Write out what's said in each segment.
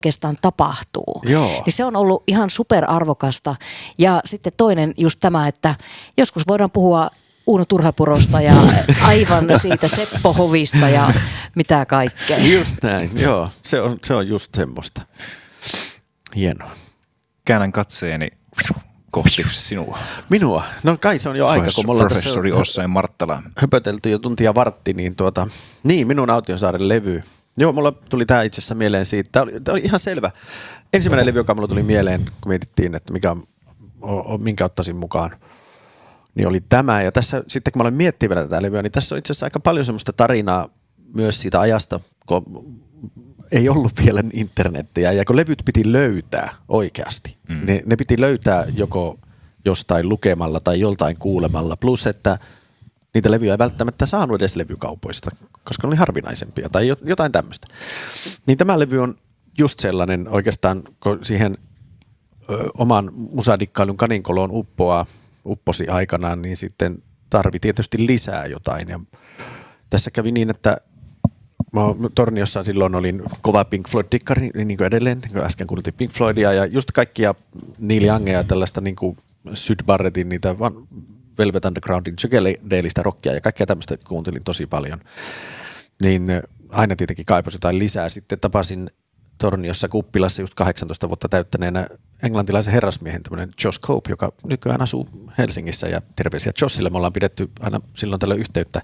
oikeastaan tapahtuu. Joo. Niin se on ollut ihan superarvokasta. Ja sitten toinen just tämä, että joskus voidaan puhua Uuno Turhapurosta ja aivan siitä Seppo Hovista ja mitä kaikkea. Just näin, joo. Se on just semmoista. Hienoa. Käännän katseeni kohti sinua. Minua? No kai se on jo aika, kun me ollaan tässä Professori Ossain Marttala. höpötelty jo tuntia vartti, niin niin, minun Autiosaaren levy. Joo, mulla tuli tämä itse asiassa mieleen siitä. Tämä oli ihan selvä. Ensimmäinen levy, joka mulla tuli mieleen, kun mietittiin, että minkä ottaisin mukaan, niin oli tämä. Ja tässä sitten, kun mä olen miettivänä tätä levyä, niin tässä on itse asiassa aika paljon semmoista tarinaa myös siitä ajasta, kun ei ollut vielä internettiä ja kun levyt piti löytää oikeasti. Ne piti löytää joko jostain lukemalla tai joltain kuulemalla, plus että niitä levyjä ei välttämättä saanut edes levykaupoista, koska ne oli harvinaisempia tai jotain tämmöistä. Niin tämä levy on just sellainen oikeastaan, kun siihen oman musadikkailun kaninkoloon upposi aikanaan, niin sitten tarvi tietysti lisää jotain. Ja tässä kävi niin, että mä Torniossa silloin olin kova Pink Floyd-dikkari, niin kuin edelleen, niin kuin äsken kuultiin Pink Floydia, ja just kaikkia Neil Youngia ja tällaista niin kuin Syd Barrettin, niitä Velvet Undergroundin, psykedeellistä rockia ja kaikkea tämmöistä kuuntelin tosi paljon. Niin aina tietenkin kaipasi jotain lisää. Sitten tapasin Torniossa kuppilassa just 18 vuotta täyttäneenä englantilaisen herrasmiehen, tämmöinen Josh Cope, joka nykyään asuu Helsingissä, ja terveisiä Joshille. Me ollaan pidetty aina silloin tällä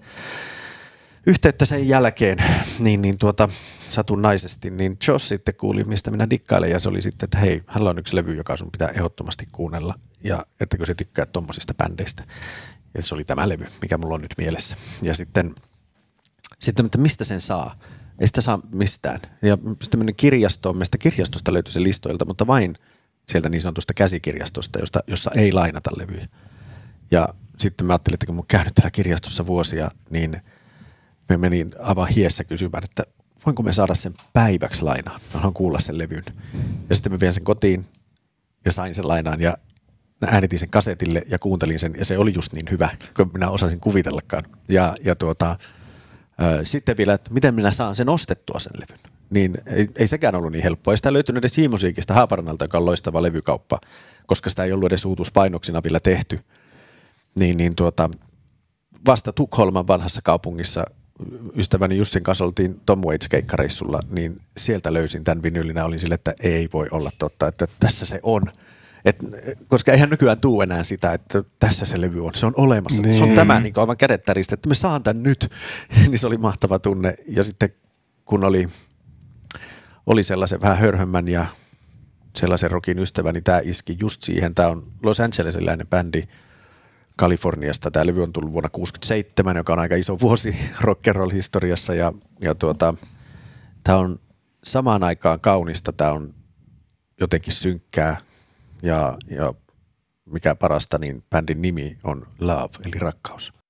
yhteyttä sen jälkeen, niin satunnaisesti, niin Josh sitten kuuli, mistä minä dikkailen, ja se oli sitten, että hei, hänellä on yksi levy, joka sun pitää ehdottomasti kuunnella, ja ettäkö se tykkää tommosista bändeistä. Ja se oli tämä levy, mikä mulla on nyt mielessä. Ja sitten että mistä sen saa? Ei sitä saa mistään. Ja sitten menin kirjastoon, mistä kirjastosta löytyi se listoilta, mutta vain sieltä niin sanotusta käsikirjastosta, jossa ei lainata levyjä. Ja sitten mä ajattelin, että kun mä oon käynyt täällä kirjastossa vuosia, niin me menin aivan hiessä kysymään, että voinko me saada sen päiväksi lainaa. Mä haluan kuulla sen levyn. Ja sitten mä vien sen kotiin ja sain sen lainaan ja äänitin sen kasetille ja kuuntelin sen. Ja se oli just niin hyvä, kun minä osasin kuvitellakaan. Ja sitten vielä, että miten minä saan sen ostettua sen levyn. Niin ei sekään ollut niin helppoa. Ei sitä löytynyt edes J-musiikista Haaparannalta, joka on loistava levykauppa, koska sitä ei ollut edes uutuuspainoksina vielä tehty. Vasta Tukholman vanhassa kaupungissa ystäväni Jussin kanssa oltiin Tom Waits-keikkareissulla, niin sieltä löysin tämän vinyylinä. Olin sille, että ei voi olla totta, että tässä se on. Koska eihän nykyään tuu enää sitä, että tässä se levy on. Se on olemassa. Niin. Se on tämä niin aivan kädettäristä, että me saan tämän nyt. Niin se oli mahtava tunne. Ja sitten kun oli sellaisen vähän hörhömmän ja sellaisen rockin ystävä, niin tämä iski just siihen. Tämä on Los Angelesiläinen bändi Kaliforniasta. Tämä levy on tullut vuonna 1967, joka on aika iso vuosi rock'n'roll-historiassa. Ja tämä on samaan aikaan kaunista. Tämä on jotenkin synkkää. Ja mikä parasta, niin bändin nimi on Love, eli rakkaus.